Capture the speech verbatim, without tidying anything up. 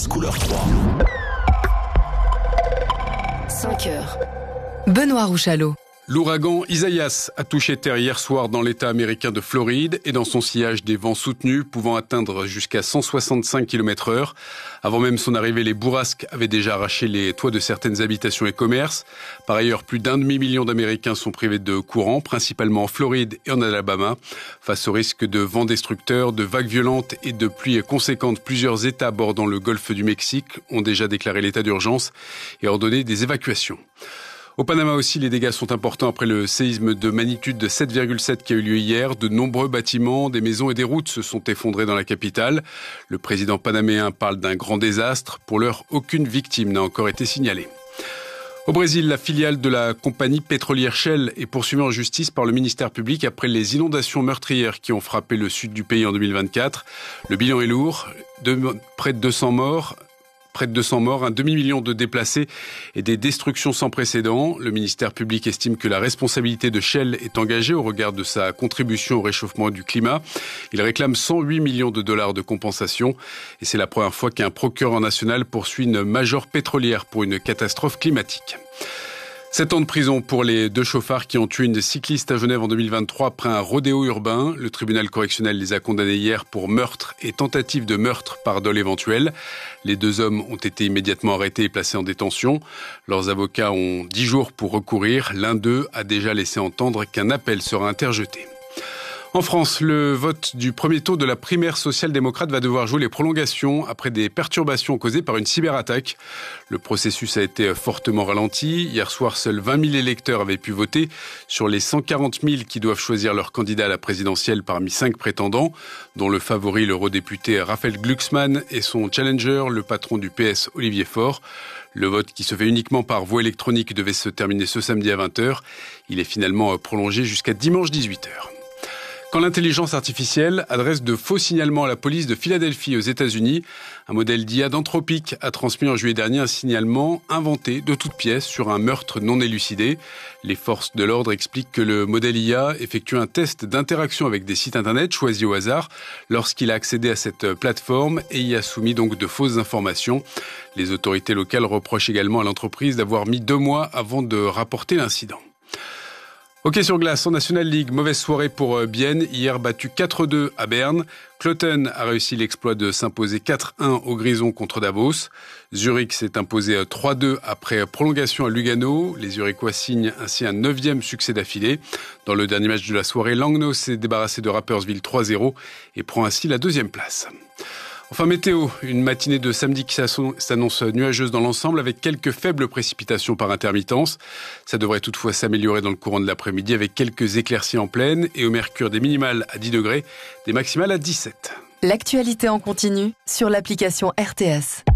Express couleur trois. cinq heures. Benoît Rouchalot. L'ouragan Isaias a touché terre hier soir dans l'État américain de Floride et dans son sillage des vents soutenus pouvant atteindre jusqu'à cent soixante-cinq kilomètres heure. Avant même son arrivée, les bourrasques avaient déjà arraché les toits de certaines habitations et commerces. Par ailleurs, plus d'un demi-million d'Américains sont privés de courant, principalement en Floride et en Alabama. Face au risque de vents destructeurs, de vagues violentes et de pluies conséquentes, plusieurs États bordant le golfe du Mexique ont déjà déclaré l'état d'urgence et ordonné des évacuations. Au Panama aussi, les dégâts sont importants après le séisme de magnitude de sept virgule sept qui a eu lieu hier. De nombreux bâtiments, des maisons et des routes se sont effondrés dans la capitale. Le président panaméen parle d'un grand désastre. Pour l'heure, aucune victime n'a encore été signalée. Au Brésil, la filiale de la compagnie pétrolière Shell est poursuivie en justice par le ministère public après les inondations meurtrières qui ont frappé le sud du pays en deux mille vingt-quatre. Le bilan est lourd, de près de deux cents morts. Près de deux cents morts, un demi-million de déplacés et des destructions sans précédent. Le ministère public estime que la responsabilité de Shell est engagée au regard de sa contribution au réchauffement du climat. Il réclame cent huit millions de dollars de compensation et c'est la première fois qu'un procureur national poursuit une major pétrolière pour une catastrophe climatique. Sept ans de prison pour les deux chauffards qui ont tué une cycliste à Genève en deux mille vingt-trois après un rodéo urbain. Le tribunal correctionnel les a condamnés hier pour meurtre et tentative de meurtre par dol éventuel. Les deux hommes ont été immédiatement arrêtés et placés en détention. Leurs avocats ont dix jours pour recourir. L'un d'eux a déjà laissé entendre qu'un appel sera interjeté. En France, le vote du premier tour de la primaire social-démocrate va devoir jouer les prolongations après des perturbations causées par une cyberattaque. Le processus a été fortement ralenti. Hier soir, seuls vingt mille électeurs avaient pu voter sur les cent quarante mille qui doivent choisir leur candidat à la présidentielle parmi cinq prétendants, dont le favori, l'eurodéputé Raphaël Glucksmann, et son challenger, le patron du P S, Olivier Faure. Le vote qui se fait uniquement par voie électronique devait se terminer ce samedi à vingt heures. Il est finalement prolongé jusqu'à dimanche dix-huit heures. Quand l'intelligence artificielle adresse de faux signalements à la police de Philadelphie aux États-Unis, un modèle d'I A d'Anthropic a transmis en juillet dernier un signalement inventé de toutes pièces sur un meurtre non élucidé. Les forces de l'ordre expliquent que le modèle I A effectue un test d'interaction avec des sites internet choisis au hasard lorsqu'il a accédé à cette plateforme et y a soumis donc de fausses informations. Les autorités locales reprochent également à l'entreprise d'avoir mis deux mois avant de rapporter l'incident. Hockey sur glace en National League, mauvaise soirée pour Bienne, hier battu quatre deux à Berne. Cloton a réussi l'exploit de s'imposer quatre un au Grison contre Davos. Zurich s'est imposé trois deux après prolongation à Lugano. Les Zurichois signent ainsi un neuvième succès d'affilée. Dans le dernier match de la soirée, Langnau s'est débarrassé de Rapperswil trois zéro et prend ainsi la deuxième place. Enfin, météo, une matinée de samedi qui s'annonce nuageuse dans l'ensemble avec quelques faibles précipitations par intermittence. Ça devrait toutefois s'améliorer dans le courant de l'après-midi avec quelques éclaircies en pleine et au mercure des minimales à dix degrés, des maximales à dix-sept. L'actualité en continu sur l'application R T S.